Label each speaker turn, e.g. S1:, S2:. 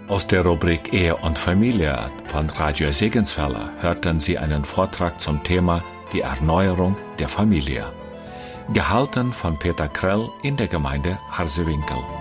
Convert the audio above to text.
S1: Aus der Rubrik Ehe und Familie von Radio Segenswelle hörten Sie einen Vortrag zum Thema Die Erneuerung der Familie. Gehalten von Peter Krell in der Gemeinde Harsewinkel.